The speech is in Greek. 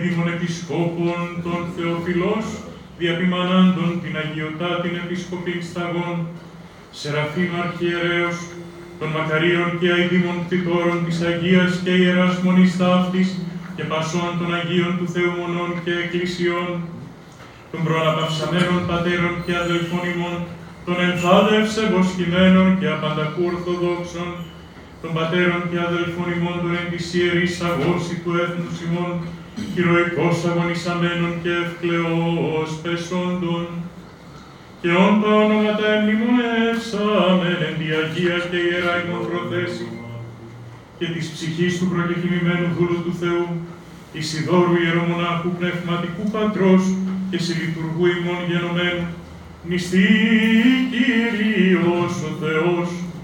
Δήμων Επισκόπων των Θεοφιλός, διαπιμανάντων την Αγιωτάτην Επισκοπήν Σταγών, Σεραφείμ Αρχιερέως, των Μακαρίων και αηδήμων κτητόρων της Αγίας και Ιεράς Μονής Ταύτης και πασών των Αγίων του Θεού Μονών και Εκκλησιών, των προαναπαυσαμένων πατέρων και αδελφών ημών, των ενθάδευσε βοσκημένων και απαντακού Ορθοδόξων, των πατέρων και αδελφών ημών των εν της ιερής αγώση του έθνους ημών, ηρωικώς αγωνισαμένων και ευκλαιώς πεσόντων, και όν τα ονόματα εμνημονεύσαμεν εν τη Αγία και Ιερά ημών προθέσει, και της ψυχής του προκεκοιμημένου δούλου του Θεού, Ισιδώρου Ιερομονάχου Πνευματικού Πατρός και συλλειτουργού ημών γενομένου, νηστεί Κύριος ο Θεός,